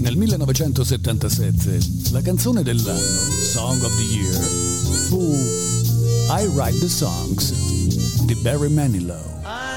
Nel 1977 la canzone dell'anno, Song of the Year, fu I Write the Songs di Barry Manilow.